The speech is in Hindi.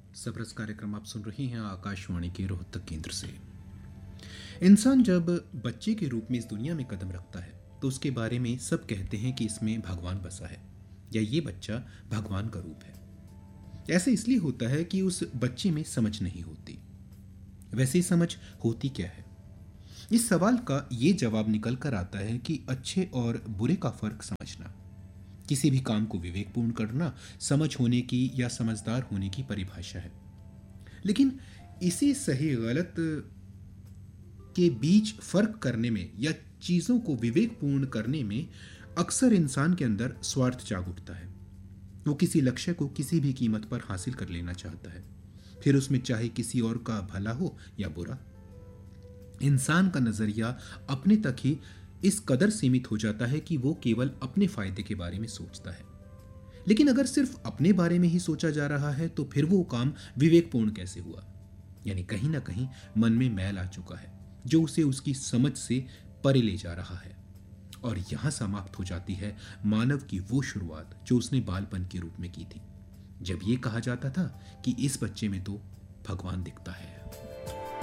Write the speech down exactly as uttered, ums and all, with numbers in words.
सबरस कार्यक्रम आप सुन रहे हैं आकाशवाणी के रोहतक केंद्र से। इंसान जब बच्चे के रूप में इस दुनिया में कदम रखता है तो उसके बारे में सब कहते हैं कि इसमें भगवान बसा है या ये बच्चा भगवान का रूप है। ऐसा इसलिए होता है कि उस बच्चे में समझ नहीं होती। वैसे समझ होती क्या है? इस सवाल का ये जवाब निकल कर आता है कि अच्छे और बुरे का फर्क समझना, किसी भी काम को विवेकपूर्ण करना समझ होने की या समझदार होने की परिभाषा है। लेकिन इसी सही गलत के बीच फर्क करने में या चीजों को विवेकपूर्ण करने में अक्सर इंसान के अंदर स्वार्थ जाग उठता है। वो किसी लक्ष्य को किसी भी कीमत पर हासिल कर लेना चाहता है, फिर उसमें चाहे किसी और का भला हो या बुरा। इंसान का नजरिया अपने तक ही इस कदर सीमित हो जाता है कि वो केवल अपने फायदे के बारे में सोचता है। लेकिन अगर सिर्फ अपने बारे में ही सोचा जा रहा है तो फिर वो काम विवेकपूर्ण कैसे हुआ? यानी कहीं ना कहीं मन में मैल आ चुका है जो उसे उसकी समझ से परे ले जा रहा है। और यहां समाप्त हो जाती है मानव की वो शुरुआत जो उसने बालपन के रूप में की थी, जब ये कहा जाता था कि इस बच्चे में तो भगवान दिखता है।